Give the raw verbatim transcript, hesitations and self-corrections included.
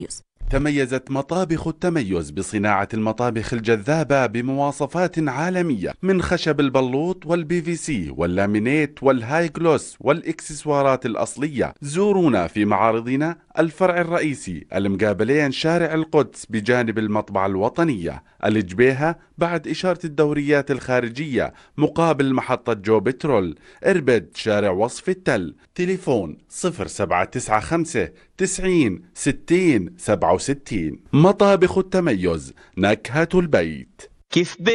تميزت مطابخ التميز بصناعة المطابخ الجذابة بمواصفات عالمية من خشب البلوط والبي في سي واللامينيت والهاي جلوس والإكسسوارات الأصلية. زورونا في معارضنا الفرع الرئيسي المقابلين شارع القدس بجانب المطبعة الوطنية الجبيهة بعد إشارة الدوريات الخارجية مقابل محطة جو بترول. إربد شارع وصف التل. تليفون صفر سبعة تسعة خمسة تسعين ستين سبعة وستين. مطابخ التميز، نكهة البيت. كيف